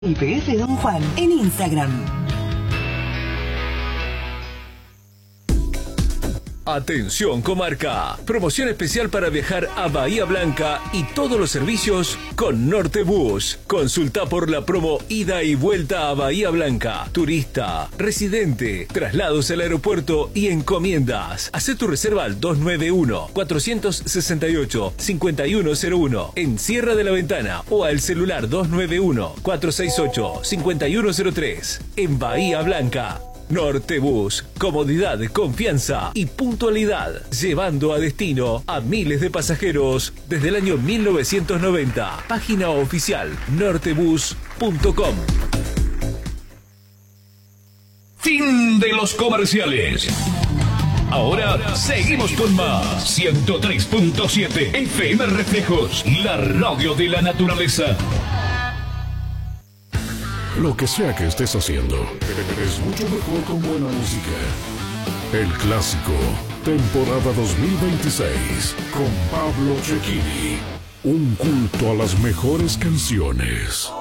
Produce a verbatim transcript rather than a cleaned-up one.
Y P F Don Juan en Instagram. Atención comarca, promoción especial para viajar a Bahía Blanca y todos los servicios con Nortebus. Consulta por la promo ida y vuelta a Bahía Blanca, turista, residente, traslados al aeropuerto y encomiendas. Haz tu reserva al dos nueve uno, cuatro seis ocho, cinco uno cero uno en Sierra de la Ventana o al celular dos nueve uno, cuatro seis ocho, cinco uno cero tres en Bahía Blanca. Nortebus, comodidad, confianza y puntualidad, llevando a destino a miles de pasajeros desde el año mil novecientos noventa. Página oficial nortebus punto com. Fin de los comerciales. Ahora seguimos con más. ciento tres punto siete F M Reflejos, la radio de la naturaleza. Lo que sea que estés haciendo, es mucho mejor con buena música. El Clásico, temporada dos mil veintiséis, con Pablo Cecchini. Un culto a las mejores canciones.